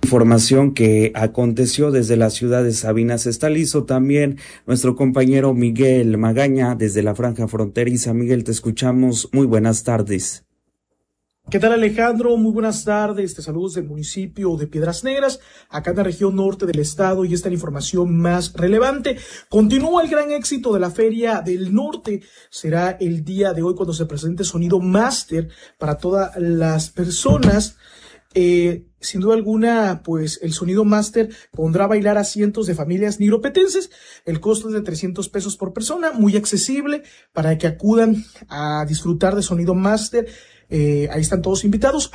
Información que aconteció desde la ciudad de Sabinas. Está listo también nuestro compañero Miguel Magaña desde la franja fronteriza. Miguel, te escuchamos. Muy buenas tardes. ¿Qué tal, Alejandro? Muy buenas tardes. Te saludos del municipio de Piedras Negras, acá en la región norte del estado, y esta es la información más relevante. Continúa el gran éxito de la Feria del Norte. Será el día de hoy cuando se presente Sonido Máster para todas las personas. Sin duda alguna, pues el Sonido Máster pondrá a bailar a cientos de familias nigropetenses. El costo es de 300 pesos por persona, muy accesible para que acudan a disfrutar de Sonido Máster. Ahí están todos invitados.